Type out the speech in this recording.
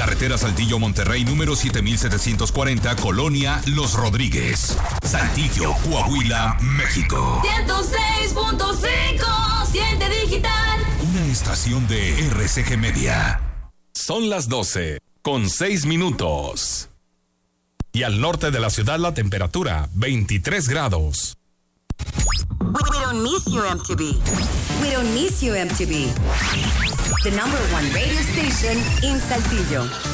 Carretera Saltillo-Monterrey, número 7740, Colonia Los Rodríguez. Saltillo, Coahuila, México. 106.5, siente digital. Una estación de RCG Media. Son las 12:06. Y al norte de la ciudad la temperatura, 23 grados. We don't miss you, MTV. We don't miss you, MTV. The #1 radio station in Saltillo.